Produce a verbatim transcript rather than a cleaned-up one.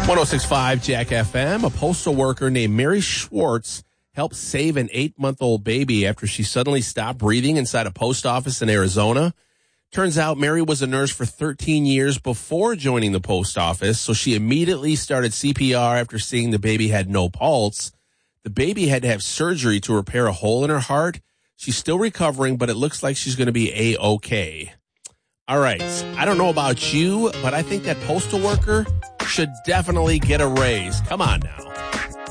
one oh six point five Jack F M. A postal worker named Mary Schwartz helped save an eight-month-old baby after she suddenly stopped breathing inside a post office in Arizona. Turns out Mary was a nurse for thirteen years before joining the post office, so she immediately started C P R after seeing the baby had no pulse. The baby had to have surgery to repair a hole in her heart. She's still recovering, but it looks like she's going to be A-okay. All right, I don't know about you, but I think that postal worker should definitely get a raise. Come on now.